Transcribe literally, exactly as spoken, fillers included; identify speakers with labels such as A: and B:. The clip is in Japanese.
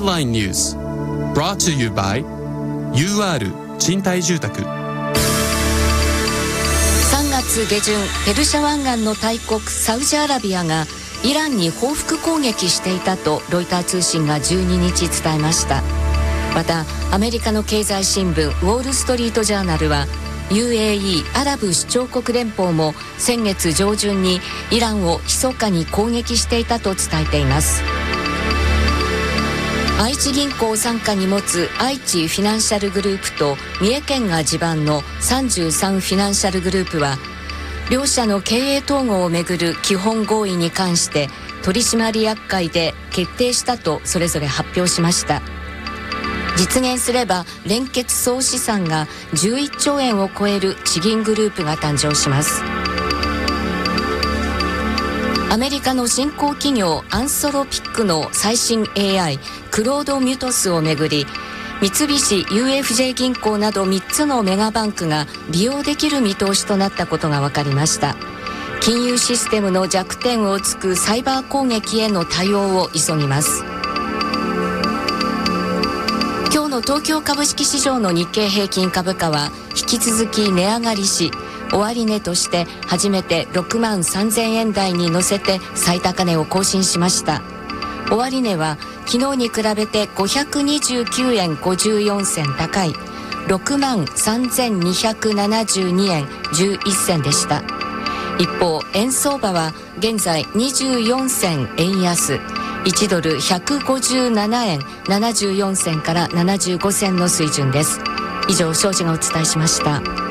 A: Headline News brought to you by ユーアール 賃貸住宅。
B: さんがつげじゅん、ペルシャ湾岸の大国サウジアラビアがイランに報復攻撃していたとロイター通信がじゅうににち伝えました。またアメリカの経済新聞ウォールストリートジャーナルは ユーエーイー アラブ首長国連邦も先月上旬にイランを密かに攻撃していたと伝えています。愛知銀行を傘下に持つ愛知フィナンシャルグループと三重県が地盤のさんじゅうさんフィナンシャルグループは両社の経営統合をめぐる基本合意に関して取締役会で決定したとそれぞれ発表しました。実現すれば連結総資産がじゅういっちょうえんを超える地銀グループが誕生します。アメリカの新興企業アンソロピックの最新 エーアイ クロードミュトスをめぐり三菱 ユーエフジェー 銀行などみっつのメガバンクが利用できる見通しとなったことが分かりました。金融システムの弱点を突くサイバー攻撃への対応を急ぎます。今日の東京株式市場の日経平均株価は引き続き値上がりし、終値として初めてろくまんさんぜんえん台に乗せて最高値を更新しました。終値は昨日に比べてごひゃくにじゅうきゅうえんごじゅうよんせん高いろくまんさんぜんにひゃくななじゅうにえんじゅういっせんでした。一方円相場は現在にじゅうよんせん円安いちドルひゃくごじゅうななえんななじゅうよんせんからななじゅうごせんの水準です。以上、庄司がお伝えしました。